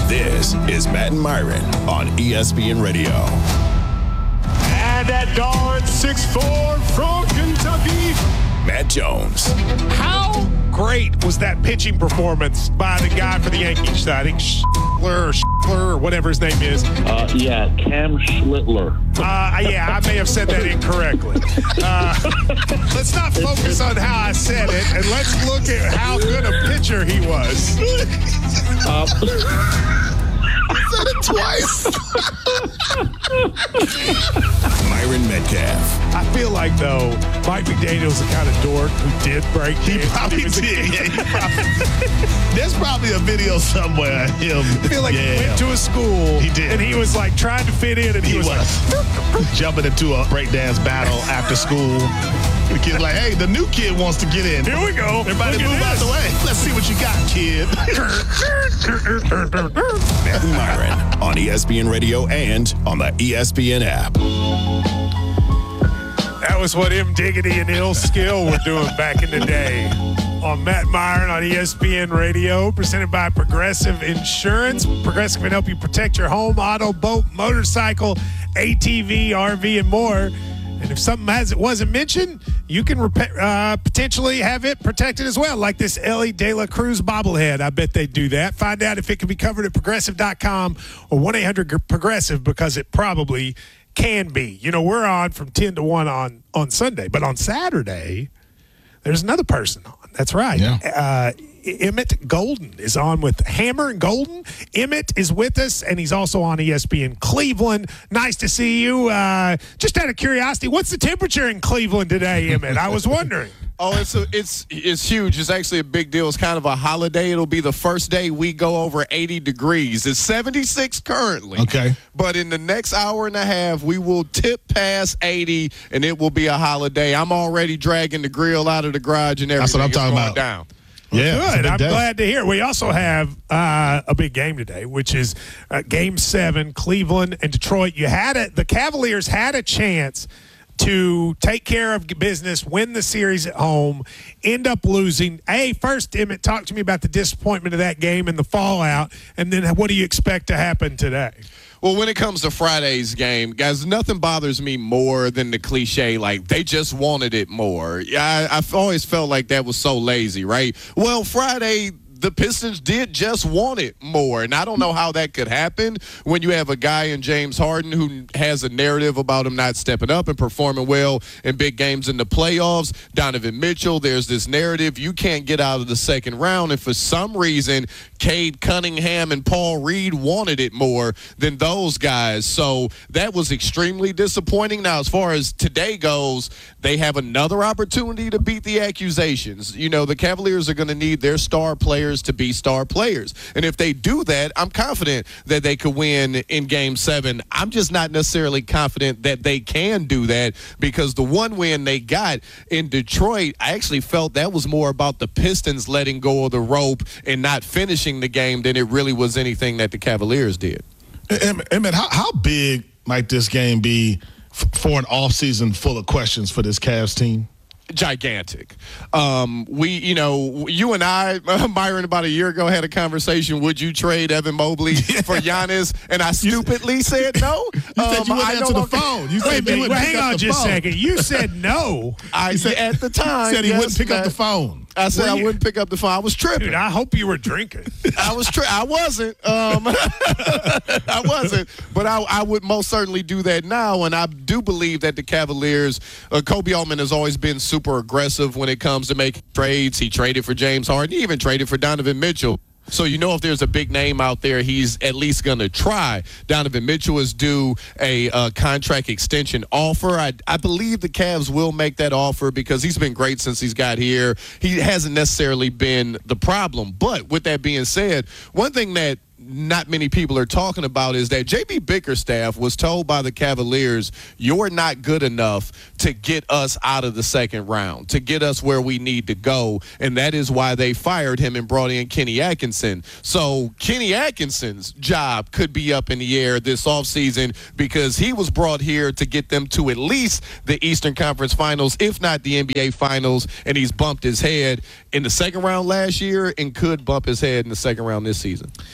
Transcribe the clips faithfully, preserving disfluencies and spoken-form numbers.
This is Matt and Myron on E S P N Radio. And that darn six foot four from Kentucky, Matt Jones. How great was that pitching performance by the guy for the Yankees? I think Schlittler or Schlittler or whatever his name is. Uh, yeah, Cam Schlittler. Uh, yeah, I may have said that incorrectly. Uh, let's not focus on how I said it, and let's look at how good a pitcher he was. Uh, I said it twice. Myron Metcalf. I feel like, though, Mike McDaniel's the kind of dork who did break He in. probably He was a did. kid. Yeah, he probably, there's probably a video somewhere of him. I feel like yeah, he went to a school. He did. And he was like trying to fit in, and he, he was, was like, jumping into a breakdance battle after school. The kid's like, hey, the new kid wants to get in. here we go. Everybody Look move at out this. the way. Let's see what you got, kid. Matt and Myron on E S P N Radio and on the E S P N app. That was what M. Diggity and Ill Skill were doing back in the day. On Matt Myron on E S P N Radio, presented by Progressive Insurance. Progressive can help you protect your home, auto, boat, motorcycle, A T V, R V, and more. And if something has it wasn't mentioned, you can rep- uh, potentially have it protected as well, like this Ellie De La Cruz bobblehead. I bet they'd do that. Find out if it can be covered at progressive dot com or one eight hundred progressive, because it probably can be. You know, we're on from ten to one on, on Sunday, but on Saturday, there's another person on. That's right. Yeah. Uh, Emmett Golden is on with Hammer and Golden. Emmett is with us, and he's also on E S P N Cleveland. Nice to see you. Uh, just out of curiosity, what's the temperature in Cleveland today, Emmett? I was wondering. Oh, it's a, it's it's huge. It's actually a big deal. It's kind of a holiday. It'll be the first day we go over eighty degrees. It's seventy-six currently. Okay. But in the next hour and a half, we will tip past eighty, and it will be a holiday. I'm already dragging the grill out of the garage and everything. That's what I'm It's talking going about. Down. Yeah, it's a Good. big I'm day. glad to hear. We also have uh, a big game today, which is uh, Game Seven, Cleveland and Detroit. You had it. The Cavaliers had a chance to take care of business, win the series at home, end up losing. Hey, first, Emmett, talk to me about the disappointment of that game and the fallout, and then what do you expect to happen today? Well, when it comes to Friday's game, guys, nothing bothers me more than the cliche, like, they just wanted it more. I, I've always felt like that was so lazy, right? Well, Friday, the Pistons did just want it more, and I don't know how that could happen when you have a guy in James Harden who has a narrative about him not stepping up and performing well in big games in the playoffs. Donovan Mitchell, there's this narrative you can't get out of the second round, and for some reason, Cade Cunningham and Paul Reed wanted it more than those guys, so that was extremely disappointing. Now, as far as today goes, they have another opportunity to beat the accusations. You know, the Cavaliers are going to need their star players to be star players. And if they do that, I'm confident that they could win in Game seven. I'm just not necessarily confident that they can do that, because the one win they got in Detroit, I actually felt that was more about the Pistons letting go of the rope and not finishing the game than it really was anything that the Cavaliers did. Emmett, how, how big might this game be f- for an offseason full of questions for this Cavs team? Gigantic. Um, we, you know, you and I, Myron, about a year ago had a conversation. Would you trade Evan Mobley for Giannis? And I stupidly said no. You said you Um, wouldn't I answer no the longer- phone. You Wait said a you minute. wouldn't Well, pick hang up on the just a phone. second. You said no. I said- at the time Said he yes, wouldn't pick up Matt. the phone. I said Were I you- wouldn't pick up the phone. I was tripping. Dude, I hope you were drinking. I was tri- I wasn't. Um, I wasn't. But I, I would most certainly do that now. And I do believe that the Cavaliers, uh, Kobe Altman has always been super aggressive when it comes to making trades. He traded for James Harden. He even traded for Donovan Mitchell. So you know if there's a big name out there, he's at least going to try. Donovan Mitchell is due a uh, contract extension offer. I, I believe the Cavs will make that offer because he's been great since he's got here. He hasn't necessarily been the problem. But with that being said, one thing that not many people are talking about is that J B Bickerstaff was told by the Cavaliers, you're not good enough to get us out of the second round, to get us where we need to go, and that is why they fired him and brought in Kenny Atkinson. So Kenny Atkinson's job could be up in the air this offseason because he was brought here to get them to at least the Eastern Conference Finals, if not the N B A Finals, and he's bumped his head in the second round last year and could bump his head in the second round this season.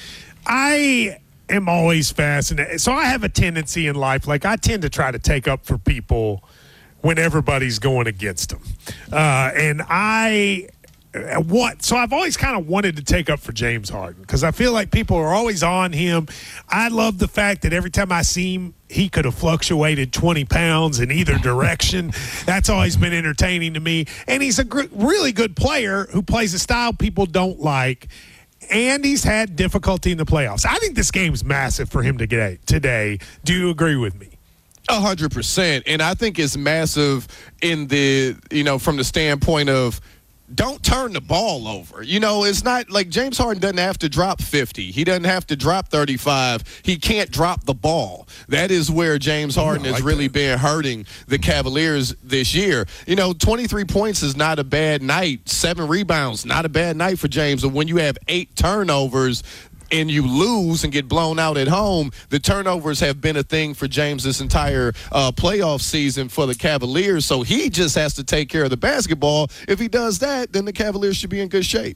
I am always fascinated. So I have a tendency in life, like I tend to try to take up for people when everybody's going against them. Uh, and I want, so I've always kind of wanted to take up for James Harden because I feel like people are always on him. I love the fact that every time I see him, he could have fluctuated twenty pounds in either direction. That's always been entertaining to me. And he's a gr- really good player who plays a style people don't like. And he's had difficulty in the playoffs. I think this game's massive for him to get today. Do you agree with me? A hundred percent. And I think it's massive in the, you know, from the standpoint of don't turn the ball over. You know, it's not like James Harden doesn't have to drop fifty. He doesn't have to drop thirty-five. He can't drop the ball. That is where James Harden like has really that. been hurting the Cavaliers this year. You know, twenty-three points is not a bad night. Seven rebounds, not a bad night for James. And when you have eight turnovers, and you lose and get blown out at home, the turnovers have been a thing for James this entire uh, playoff season for the Cavaliers. So he just has to take care of the basketball. If he does that, then the Cavaliers should be in good shape.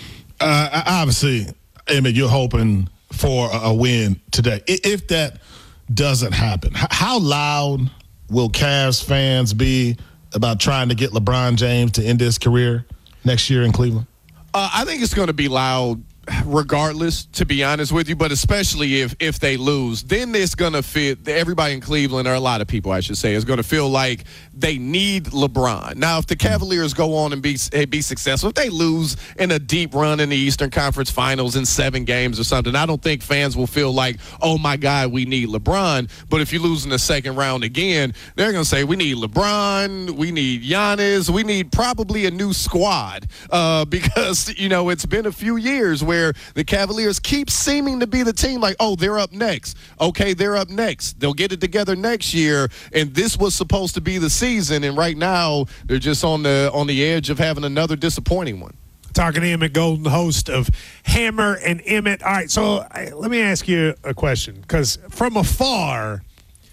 Uh, obviously, Emmett, you're hoping for a, a win today. I- If that doesn't happen, h- how loud will Cavs fans be about trying to get LeBron James to end his career next year in Cleveland? Uh, I think it's going to be loud regardless, to be honest with you, but especially if if they lose, then it's going to fit everybody in Cleveland, or a lot of people I should say, is going to feel like they need LeBron. Now, if the Cavaliers go on and be be successful, if they lose in a deep run in the Eastern Conference Finals in seven games or something, I don't think fans will feel like, oh my God, we need LeBron. But if you lose in the second round again, they're going to say we need LeBron, we need Giannis, we need probably a new squad uh, because, you know, it's been a few years where the Cavaliers keep seeming to be the team like, oh, they're up next. Okay, they're up next. They'll get it together next year, and this was supposed to be the season, and right now they're just on the on the edge of having another disappointing one. Talking to Emmett Golden, host of Hammer and Emmett. All right, so I, let me ask you a question, because from afar,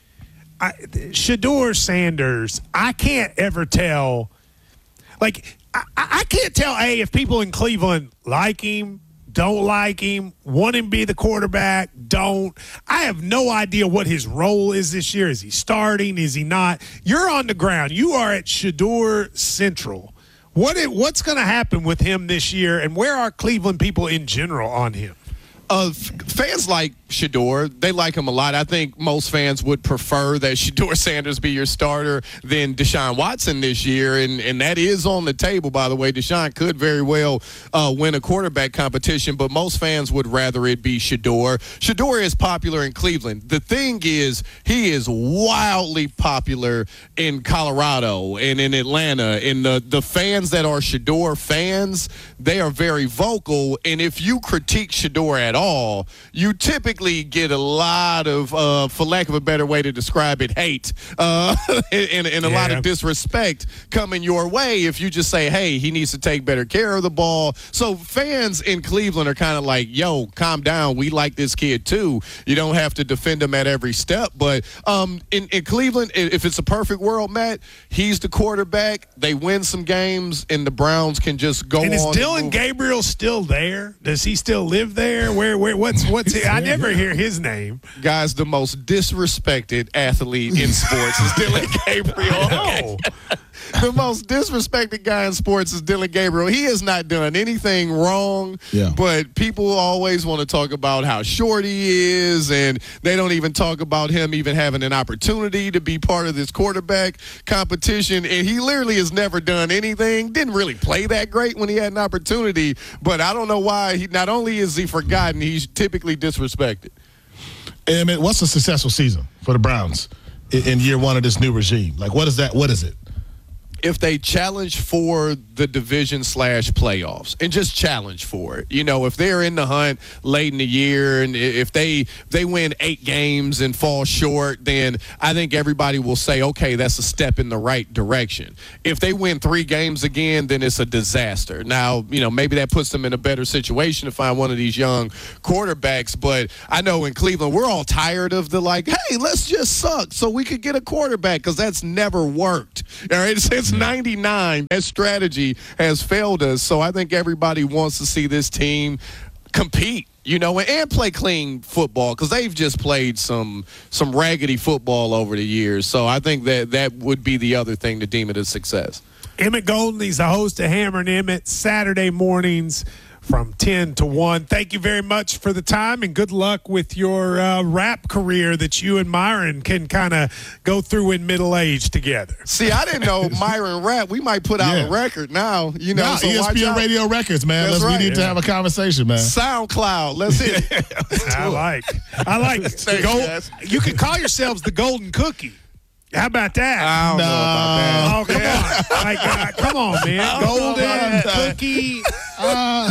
I, Shedeur Sanders, I can't ever tell. Like, I, I can't tell, A, if people in Cleveland like him, don't like him, want him to be the quarterback, don't. I have no idea what his role is this year. Is he starting? Is he not? You're on the ground. You are at Shedeur Central. What it, what's going to happen with him this year, and where are Cleveland people in general on him? Uh, f- fans like Shedeur. They like him a lot. I think most fans would prefer that Shedeur Sanders be your starter than Deshaun Watson this year, and, and that is on the table, by the way. Deshaun could very well uh, win a quarterback competition, but most fans would rather it be Shedeur. Shedeur is popular in Cleveland. The thing is, he is wildly popular in Colorado and in Atlanta, and the, the fans that are Shedeur fans, they are very vocal, and if you critique Shedeur at all, you typically get a lot of, uh, for lack of a better way to describe it, hate uh, and, and a yeah. lot of disrespect coming your way if you just say, hey, he needs to take better care of the ball. So fans in Cleveland are kind of like, yo, calm down. We like this kid too. You don't have to defend him at every step. But um, in, in Cleveland, if it's a perfect world, Matt, he's the quarterback. They win some games, and the Browns can just go and on. Is Dylan and Gabriel still there? Does he still live there? Where? Where? What's? What's? He, I never hear his name. Guys, the most disrespected athlete in sports is Dylan Gabriel. Oh. The most disrespected guy in sports is Dylan Gabriel. He has not done anything wrong, yeah. but people always want to talk about how short he is, and they don't even talk about him even having an opportunity to be part of this quarterback competition, and he literally has never done anything, didn't really play that great when he had an opportunity, but I don't know why. He not only is he forgotten, he's typically disrespected. Emmett, what's a successful season for the Browns in, in year one of this new regime? Like, what is that? What is it? If they challenge for the division slash playoffs and just challenge for it, you know, if they're in the hunt late in the year and if they if they win eight games and fall short, then I think everybody will say, okay, that's a step in the right direction. If they win three games again, then it's a disaster. Now, you know, maybe that puts them in a better situation to find one of these young quarterbacks. But I know in Cleveland, we're all tired of the like, hey, let's just suck so we could get a quarterback, because that's never worked. All right, since ninety-nine, that strategy has failed us. So I think everybody wants to see this team compete, you know, and, and play clean football because they've just played some some raggedy football over the years. So I think that that would be the other thing to deem it a success. Emmett Golden, he's the host of Hammer and Emmett Saturday mornings from ten to one. Thank you very much for the time, and good luck with your uh, rap career that you and Myron can kind of go through in middle age together. See, I didn't know Myron rap. We might put out Yeah. a record now. You know, Nah, so E S P N watch out. Radio Records, man. That's Let's, right, we need to yeah. have a conversation, man. SoundCloud. Let's hit it. I like, I like. the Thanks, gold, guys. you can call yourselves the Golden Cookie. How about that? I don't know about that. Oh, come on. Like, uh, come on, man. Golden that. cookie. Uh,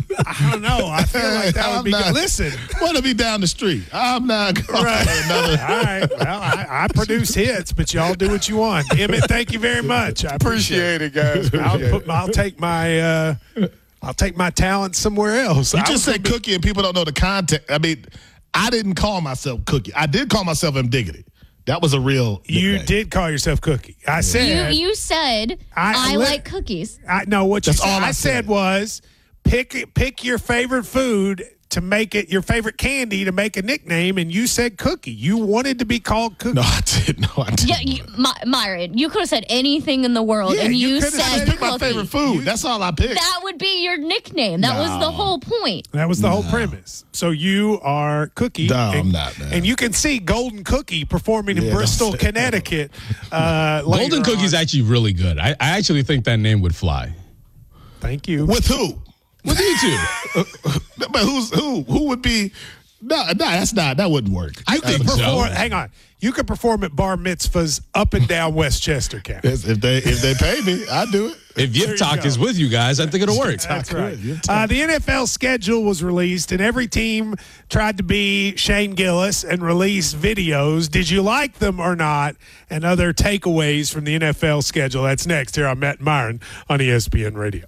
I don't know. I feel like that would I'm be not- good. Listen. Want to be down the street? I'm not going Right. to another. All right. Well, I, I produce hits, but y'all do what you want. Emmett, thank you very much. I appreciate, Appreciate it, guys. I'll, Appreciate put, it. my- I'll take my uh, I'll take my talent somewhere else. You I just was say gonna be- Cookie and people don't know the context. I mean, I didn't call myself Cookie. I did call myself M. Diggity. That was a real You nickname. did call yourself Cookie. I said You you said I- I, I li- like cookies. I know what you That's said. all I I said said. was pick pick your favorite food to make it your favorite candy to make a nickname, and you said Cookie. You wanted to be called Cookie. No, I didn't. No, I didn't. Yeah, you, My, Myron, you could have said anything in the world, Yeah, and you you, could've said said- I picked my cookie. favorite food. That's all I picked. That would be your nickname. That was the No. whole point. That was the whole premise. So you are Cookie. No, and, I'm not, man. And you can see Golden Cookie performing in Yeah, don't Bristol, say- Connecticut. Uh, later Golden Cookie's on. actually really good. I, I actually think that name would fly. Thank you. With who? With you two. But who's who? Who would be? No, no, that's not. That wouldn't work. I think so. Perform, hang on. You could perform at bar mitzvahs up and down Westchester County. Yes, if they if they pay me, I do it. If There Yip you Talk go. is with you guys, I think it'll work. That's right. You're Uh, the N F L schedule was released, and every team tried to be Shane Gillis and release videos. Did you like them or not? And other takeaways from the N F L schedule. That's next here on Matt and Myron on E S P N Radio.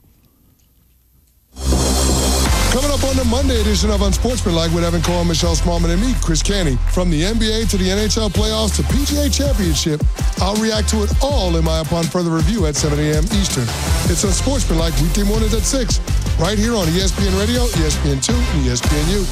Coming up on the Monday edition of Unsportsmanlike with Evan Cole, Michelle Smallman, and me, Chris Canty. From the N B A to the N H L playoffs to P G A Championship, I'll react to it all in my Upon Further review at seven a.m. Eastern. It's Unsportsmanlike weekday mornings at six, right here on E S P N Radio, E S P N two, and E S P N U.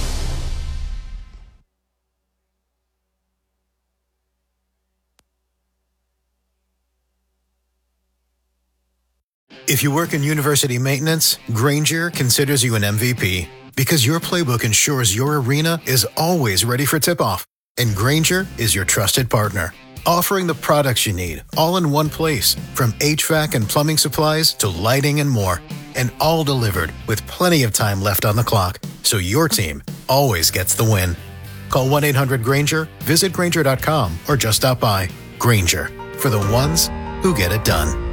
If you work in university maintenance, Granger considers you an M V P because your playbook ensures your arena is always ready for tip-off. And Granger is your trusted partner, offering the products you need all in one place, from H V A C and plumbing supplies to lighting and more. And all delivered with plenty of time left on the clock, so your team always gets the win. Call one eight hundred Granger, visit Granger dot com, or just stop by. Granger, for the ones who get it done.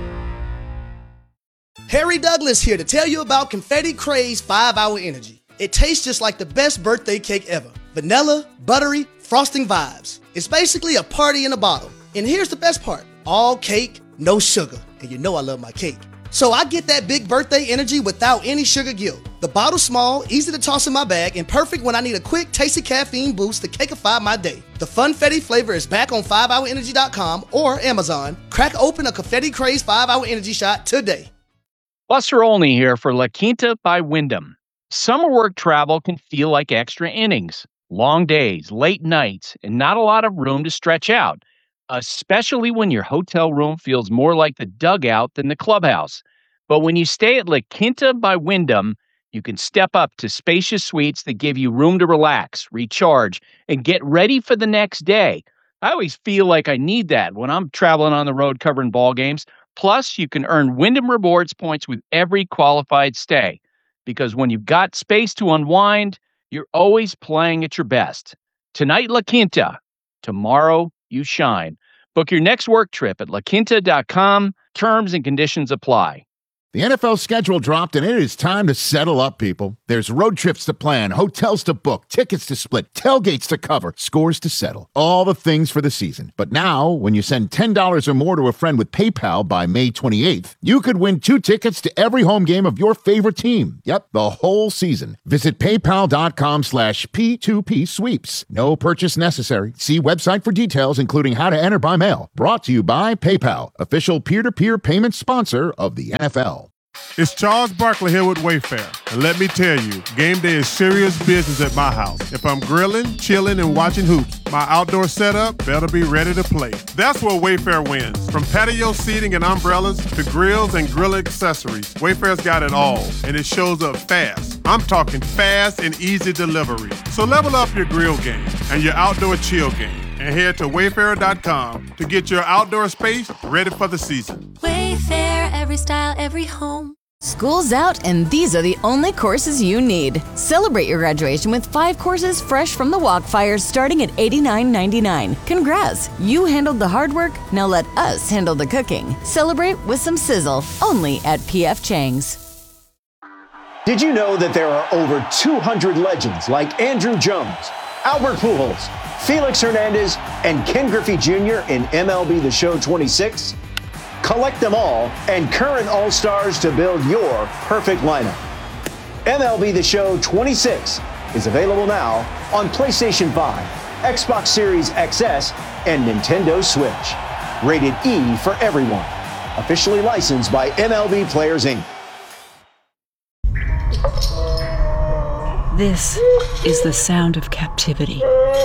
Harry Douglas here to tell you about Confetti Craze five hour Energy. It tastes just like the best birthday cake ever. Vanilla, buttery, frosting vibes. It's basically a party in a bottle. And here's the best part. All cake, no sugar. And you know I love my cake. So I get that big birthday energy without any sugar guilt. The bottle's small, easy to toss in my bag, and perfect when I need a quick, tasty caffeine boost to cakeify my day. The Funfetti flavor is back on five hour energy dot com or Amazon. Crack open a Confetti Craze five hour Energy shot today. Buster Olney here for La Quinta by Wyndham. Summer work travel can feel like extra innings. Long days, late nights, and not a lot of room to stretch out, especially when your hotel room feels more like the dugout than the clubhouse. But when you stay at La Quinta by Wyndham, you can step up to spacious suites that give you room to relax, recharge, and get ready for the next day. I always feel like I need that when I'm traveling on the road covering ball games. Plus, you can earn Wyndham Rewards points with every qualified stay. Because when you've got space to unwind, you're always playing at your best. Tonight, La Quinta. Tomorrow, you shine. Book your next work trip at la quinta dot com. Terms and conditions apply. The N F L schedule dropped, and it is time to settle up, people. There's road trips to plan, hotels to book, tickets to split, tailgates to cover, scores to settle. All the things for the season. But now, when you send ten dollars or more to a friend with PayPal by May twenty-eighth, you could win two tickets to every home game of your favorite team. Yep, the whole season. Visit paypal.com slash P2P sweeps. No purchase necessary. See website for details, including how to enter by mail. Brought to you by PayPal, official peer-to-peer payment sponsor of the N F L. It's Charles Barkley here with Wayfair. And let me tell you, game day is serious business at my house. If I'm grilling, chilling, and watching hoops, my outdoor setup better be ready to play. That's where Wayfair wins. From patio seating and umbrellas to grills and grill accessories, Wayfair's got it all, and it shows up fast. I'm talking fast and easy delivery. So level up your grill game and your outdoor chill game, and head to wayfair dot com to get your outdoor space ready for the season. Wayfair, every style, every home. School's out, and these are the only courses you need. Celebrate your graduation with five courses fresh from the Walkfires starting at eighty-nine ninety-nine. Congrats! You handled the hard work, now let us handle the cooking. Celebrate with some sizzle, only at P F Chang's. Did you know that there are over two hundred legends like Andrew Jones, Albert Pujols, Felix Hernandez, and Ken Griffey Junior in M L B The Show twenty-six? Collect them all and current All-Stars to build your perfect lineup. M L B The Show twenty-six is available now on PlayStation five, Xbox Series X S, and Nintendo Switch. Rated E for everyone. Officially licensed by M L B Players, Incorporated. This is the sound of captivity.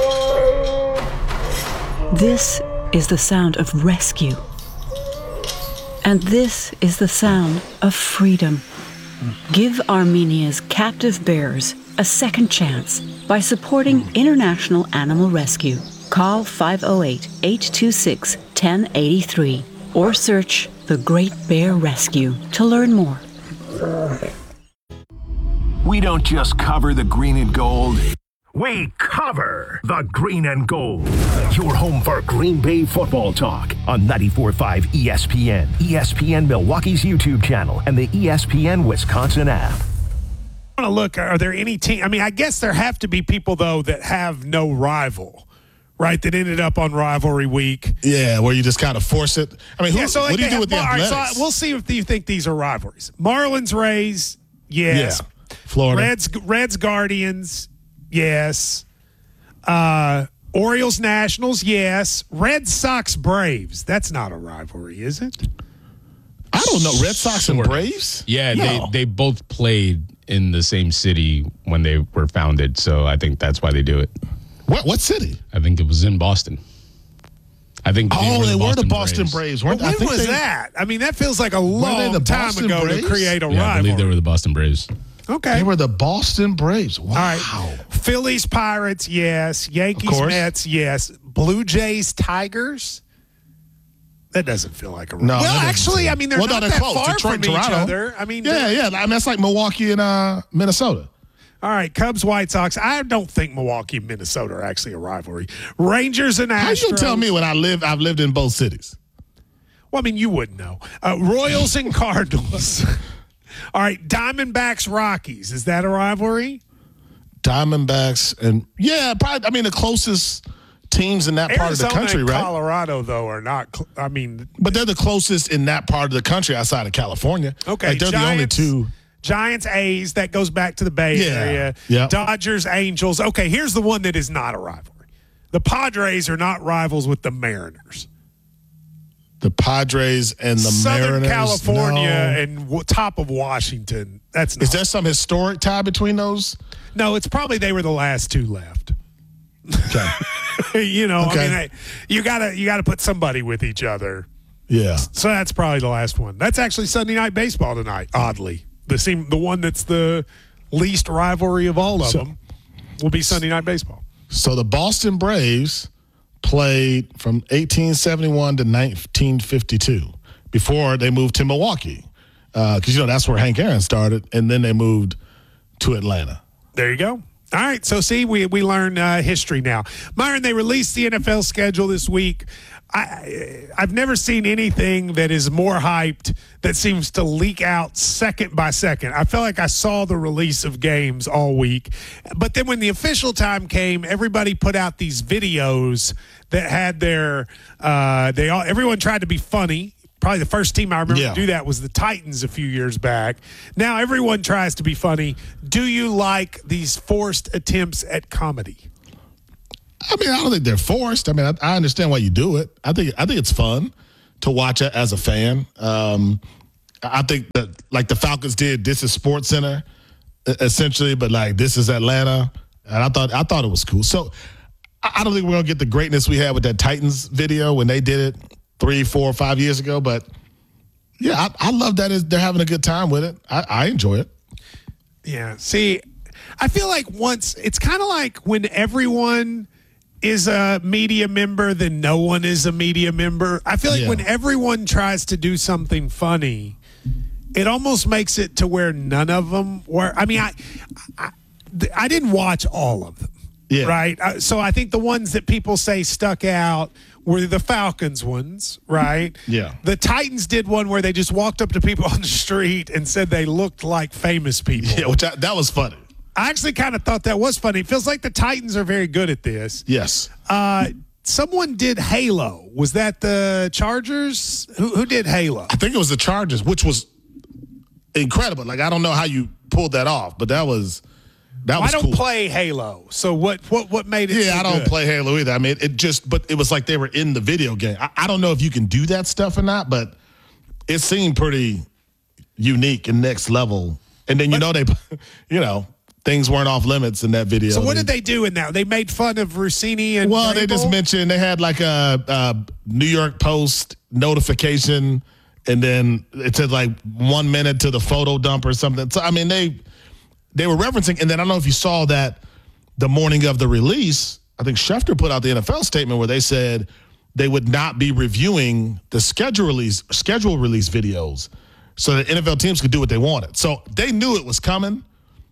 This is the sound of rescue. And this is the sound of freedom. Give Armenia's captive bears a second chance by supporting International Animal Rescue. Call five oh eight, eight two six, one oh eight three or search The Great Bear Rescue to learn more. We don't just cover the green and gold. We cover the green and gold. Your home for Green Bay football talk on ninety-four point five E S P N, E S P N Milwaukee's YouTube channel, and the E S P N Wisconsin app. I want to look, are there any team? I mean, I guess there have to be people, though, that have no rival, right, that ended up on rivalry week. Yeah, where you just kind of force it. I mean, who, yeah, so like what do you do have, with the all right, Athletics? so we'll see if you think these are rivalries. Marlins, Rays, yes. Yeah. Florida. Reds, Reds, Guardians, yes. Uh, Orioles, Nationals, yes. Red Sox, Braves. That's not a rivalry, is it? I don't know. Red Sox and Braves? Yeah, No. they, they both played in the same city when they were founded, so I think that's why they do it. What what city? I think it was in Boston. I think Oh, were they the were the Boston Boston Braves. Braves, Well, weren't they? I when think was they- that? I mean, that feels like a they long the time Boston ago Braves? to create a Yeah, I believe rivalry. they were the Boston Braves. Okay. They were the Boston Braves. Wow. All right. Phillies, Pirates, yes. Yankees, course. Mets, yes. Blue Jays, Tigers. That doesn't feel like a No, well, that doesn't actually, feel- I mean, they're well, not no, that close. far Detroit, from Toronto. each other. I mean, Yeah, they're- yeah. I mean, that's like Milwaukee and uh, Minnesota. All right, Cubs, White Sox. I don't think Milwaukee and Minnesota are actually a rivalry. Rangers and Astros. How you tell me when I live? I've lived in both cities. Well, I mean, you wouldn't know. Uh, Royals and Cardinals. All right, Diamondbacks, Rockies. Is that a rivalry? Diamondbacks and yeah, probably. I mean, the closest teams in that part of the Arizona country, and right? Colorado, though, are not. Cl- I mean, But they're the closest in that part of the country outside of California. okay, Like, they're the only Giants- two. Giants, A's, that goes back to the Bay Yeah, Area. yeah. Dodgers, Angels. Okay, here's the one that is not a rivalry. The Padres are not rivals with the Mariners. The Padres and the Southern Mariners. California no. and w- top of Washington. That's not. Is there some historic tie between those? No, it's probably they were the last two left. Okay. you know, Okay. I mean, I, you gotta you gotta put somebody with each other. Yeah. So that's probably the last one. That's actually Sunday Night Baseball tonight. Oddly, the seem the one that's the least rivalry of all of So- them will be Sunday Night Baseball. So the Boston Braves played from eighteen seventy-one to nineteen fifty-two before they moved to Milwaukee. Because, you know, that's where Hank Aaron started, and then they moved to Atlanta. There you go. All right, so see, we we learn uh, history now. Myron, they released the N F L schedule this week. I, I've never seen anything that is more hyped that seems to leak out second by second. I felt like I saw the release of games all week. But then when the official time came, everybody put out these videos that had their uh, – they all everyone tried to be funny. Probably the first team I remember Yeah. to do that was the Titans a few years back. Now everyone tries to be funny. Do you like these forced attempts at comedy? I mean, I don't think they're forced. I mean, I, I understand why you do it. I think I think it's fun to watch it as a fan. Um, I think that like the Falcons did, this is Sports Center essentially, but like this is Atlanta. And I thought I thought it was cool. So I don't think we're going to get the greatness we had with that Titans video when they did it three, four, five years ago. But yeah, I, I love that they're having a good time with it. I, I enjoy it. Yeah. See, I feel like once it's kind of like when everyone is a media member, then no one is a media member. I feel like Yeah. when everyone tries to do something funny, it almost makes it to where none of them were. I mean, I, I, I didn't watch all of them. Yeah. Right. Uh, so I think the ones that people say stuck out were the Falcons ones, right? Yeah. The Titans did one where they just walked up to people on the street and said they looked like famous people. Yeah, which I, that was funny. I actually kind of thought that was funny. It feels like the Titans are very good at this. Yes. Uh, someone did Halo. Was that the Chargers? Who, who did Halo? I think it was the Chargers, which was incredible. Like I don't know how you pulled that off, but that was that Well, was I don't cool. play Halo. So what what what made it Yeah, so I don't good? play Halo either. I mean, it just, but it was like they were in the video game. I, I don't know if you can do that stuff or not, but it seemed pretty unique and next level. And then you know they, you know, things weren't off limits in that video. So what did they do in that? They made fun of Rossini and Well, they just Vrabel? mentioned they had like a, a New York Post notification, and then it said like one minute to the photo dump or something. So I mean, they they were referencing, and then I don't know if you saw that the morning of the release, I think Schefter put out the N F L statement where they said they would not be reviewing the schedule release schedule release videos, so that N F L teams could do what they wanted. So they knew it was coming,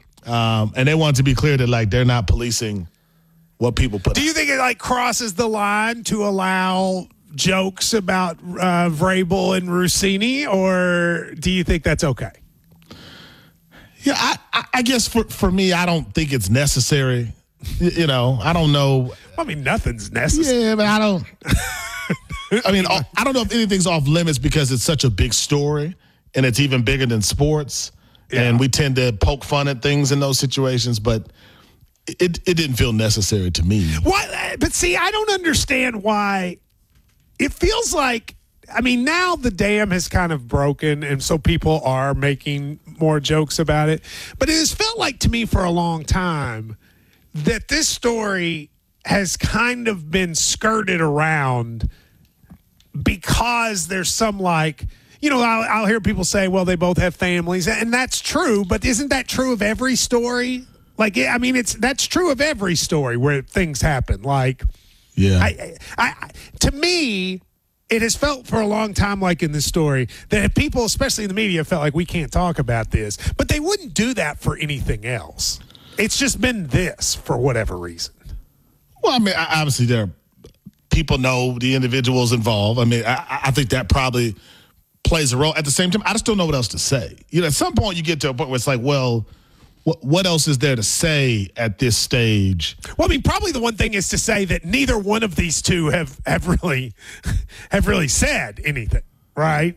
um, and they wanted to be clear that like they're not policing what people put. Do you think it like crosses the line to allow jokes about uh, Vrabel and Rossini, or do you think that's okay? Yeah, I, I, I guess for, for me, I don't think it's necessary. Y- You know, I don't know. I mean, nothing's necessary. Yeah, but I don't. I mean, I don't know if anything's off limits because it's such a big story and it's even bigger than sports. And we tend to poke fun at things in those situations, but it it didn't feel necessary to me. What? But see, I don't understand why. It feels like, I mean, now the dam has kind of broken, and so people are making more jokes about it. But it has felt like to me for a long time that this story has kind of been skirted around because there's some like, you know, I'll, I'll hear people say, well, they both have families, and that's true, but isn't that true of every story? Like, I mean, it's that's true of every story where things happen. Like, yeah, I, I, I, to me, it has felt for a long time, like in this story, that if people, especially in the media, felt like we can't talk about this, but they wouldn't do that for anything else. It's just been this for whatever reason. Well, I mean, I- obviously, there are, people know the individuals involved. I mean, I, I think that probably plays a role. At the same time, I just don't know what else to say. You know, at some point, you get to a point where it's like, well, what, what else is there to say at this stage? Well, I mean, probably the one thing is to say that neither one of these two have, have really have really said anything, right?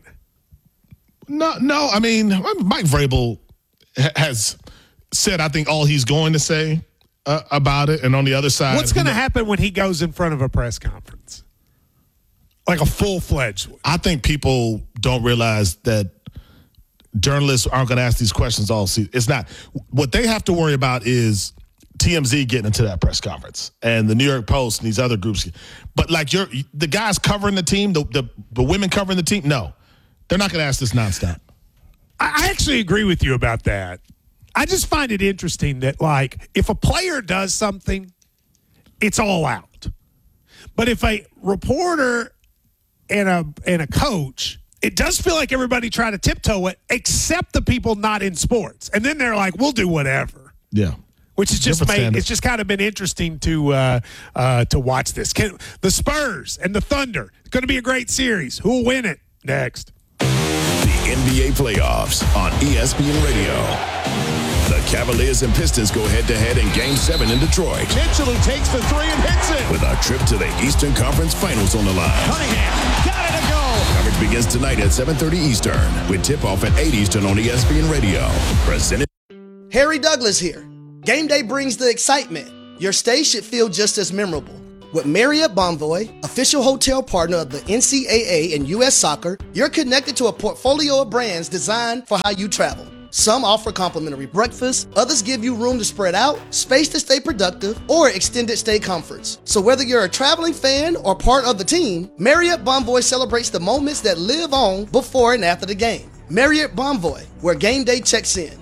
No, no. I mean, Mike Vrabel ha- has said, I think, all he's going to say uh, about it. And on the other side, What's going to happen when he goes in front of a press conference? Like a full-fledged one. I think people don't realize that journalists aren't going to ask these questions all season. It's not. What they have to worry about is T M Z getting into that press conference and the New York Post and these other groups. But like you're, the guys covering the team, the, the, the women covering the team, no, they're not going to ask this nonstop. I actually agree with you about that. I just find it interesting that, like, if a player does something, it's all out. But if a reporter and a and a coach, it does feel like everybody try to tiptoe it, except the people not in sports. And then they're like, we'll do whatever. Yeah. Which is just Different made, standard. it's just kind of been interesting to uh, uh, to watch this. Can, the Spurs and the Thunder, it's going to be a great series. Who will win it? Next. The N B A playoffs on E S P N Radio. The Cavaliers and Pistons go head-to-head in Game seven in Detroit. Mitchell, who takes the three and hits it. With a trip to the Eastern Conference Finals on the line. Cunningham, got it to go. Coverage begins tonight at seven thirty Eastern with tip-off at eight Eastern on E S P N Radio. Presented. Harry Douglas here. Game day brings the excitement. Your stay should feel just as memorable. With Marriott Bonvoy, official hotel partner of the N C double A and U S Soccer, you're connected to a portfolio of brands designed for how you travel. Some offer complimentary breakfast, others give you room to spread out, space to stay productive, or extended stay comforts. So whether you're a traveling fan or part of the team, Marriott Bonvoy celebrates the moments that live on before and after the game. Marriott Bonvoy, where game day checks in.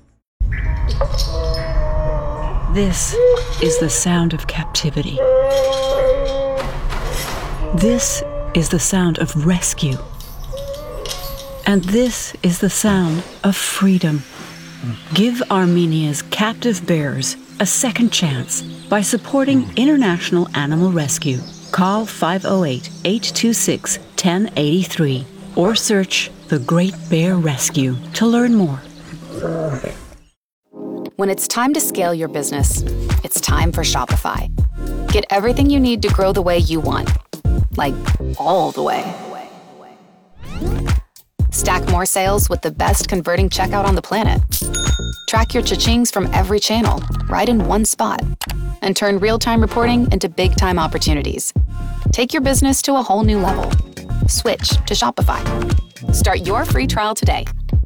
This is the sound of captivity. This is the sound of rescue. And this is the sound of freedom. Give Armenia's captive bears a second chance by supporting International Animal Rescue. Call five oh eight, eight two six, one oh eight three or search The Great Bear Rescue to learn more. When it's time to scale your business, it's time for Shopify. Get everything you need to grow the way you want. Like, all the way. Stack more sales with the best converting checkout on the planet. Track your cha-chings from every channel, right in one spot. And turn real-time reporting into big-time opportunities. Take your business to a whole new level. Switch to Shopify. Start your free trial today.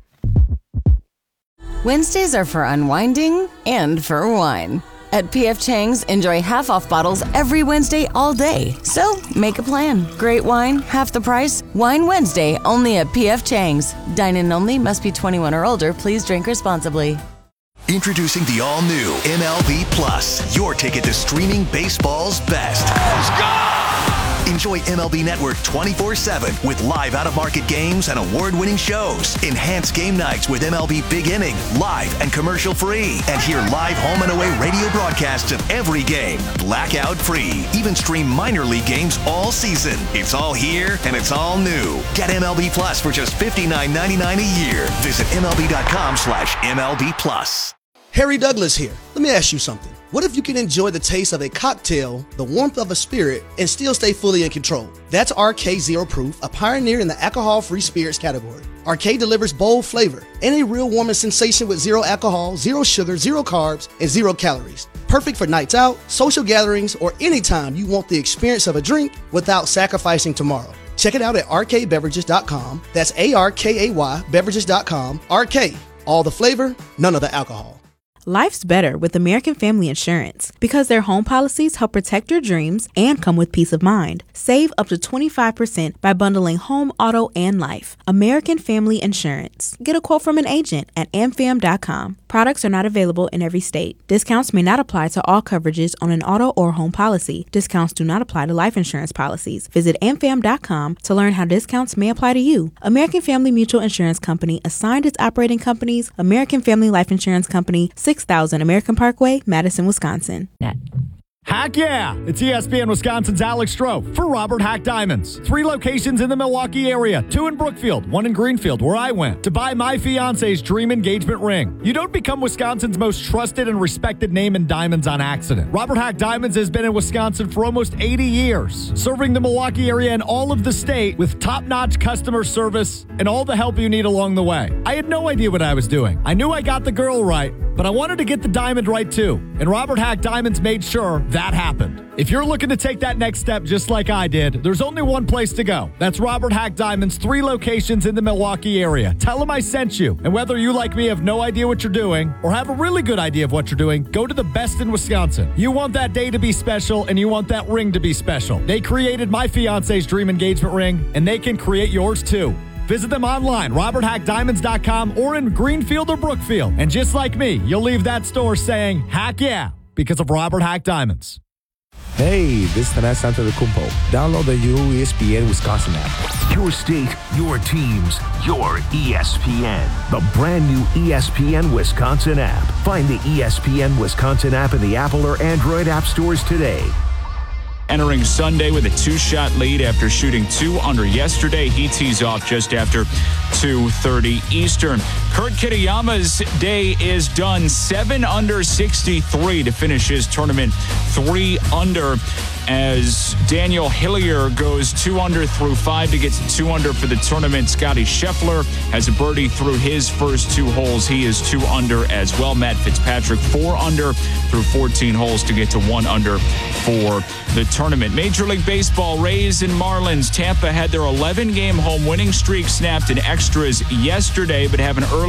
Wednesdays are for unwinding and for wine. At P F Chang's, enjoy half-off bottles every Wednesday all day. So, make a plan. Great wine, half the price. Wine Wednesday, only at P F Chang's. Dine-in only, must be twenty-one or older. Please drink responsibly. Introducing the all-new M L B Plus, your ticket to streaming baseball's best. Let's go! Enjoy M L B Network twenty-four seven with live out-of-market games and award-winning shows. Enhance game nights with M L B Big Inning, live and commercial-free. And hear live home and away radio broadcasts of every game, blackout-free. Even stream minor league games all season. It's all here and it's all new. Get M L B Plus for just fifty-nine ninety-nine a year. Visit MLB.com slash MLB Plus. Harry Douglas here. Let me ask you something. What if you can enjoy the taste of a cocktail, the warmth of a spirit, and still stay fully in control? That's R K Zero Proof, a pioneer in the alcohol-free spirits category. R K delivers bold flavor and a real warming sensation with zero alcohol, zero sugar, zero carbs, and zero calories. Perfect for nights out, social gatherings, or anytime you want the experience of a drink without sacrificing tomorrow. Check it out at R K beverages dot com. That's A R K A Y beverages dot com. R K, all the flavor, none of the alcohol. Life's better with American Family Insurance because their home policies help protect your dreams and come with peace of mind. Save up to twenty-five percent by bundling home, auto, and life. American Family Insurance. Get a quote from an agent at A M fam dot com. Products are not available in every state. Discounts may not apply to all coverages on an auto or home policy. Discounts do not apply to life insurance policies. Visit A M fam dot com to learn how discounts may apply to you. American Family Mutual Insurance Company assigned its operating companies, American Family Life Insurance Company, six thousand American Parkway, Madison, Wisconsin. Heck yeah! It's E S P N Wisconsin's Alex Stroh for Robert Hack Diamonds. Three locations in the Milwaukee area, two in Brookfield, one in Greenfield, where I went, to buy my fiance's dream engagement ring. You don't become Wisconsin's most trusted and respected name in diamonds on accident. Robert Hack Diamonds has been in Wisconsin for almost eighty years, serving the Milwaukee area and all of the state with top-notch customer service and all the help you need along the way. I had no idea what I was doing. I knew I got the girl right, but I wanted to get the diamond right too, and Robert Hack Diamonds made sure that happened. If you're looking to take that next step just like I did, there's only one place to go. That's Robert Hack Diamonds, three locations in the Milwaukee area. Tell them I sent you, and whether you like me have no idea what you're doing or have a really good idea of what you're doing, go to the best in Wisconsin. You want that day to be special, and you want that ring to be special. They created my fiance's dream engagement ring, and they can create yours too. Visit them online, robert hack diamonds dot com, or in Greenfield or Brookfield. And just like me, you'll leave that store saying, heck yeah, because of Robert Hack Diamonds. Hey, this is Tanas Antetokounmpo. Download the new E S P N Wisconsin app. Your state, your teams, your E S P N. The brand new E S P N Wisconsin app. Find the E S P N Wisconsin app in the Apple or Android app stores today. Entering Sunday with a two-shot lead after shooting two under yesterday. He tees off just after two thirty Eastern. Kurt Kitayama's day is done. seven under sixty-three to finish his tournament. three under as Daniel Hillier goes two under through five to get to two under for the tournament. Scotty Scheffler has a birdie through his first two holes. He is two under as well. Matt Fitzpatrick four under through fourteen holes to get to one under for the tournament. Major League Baseball, Rays and Marlins. Tampa had their eleven-game home winning streak snapped in extras yesterday, but have an early